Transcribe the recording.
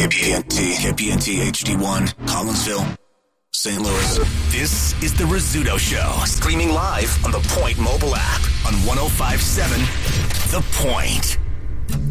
KPNT HD1, Collinsville, St. Louis. This is The Rizzuto Show, streaming live on the Point mobile app on 105.7 The Point.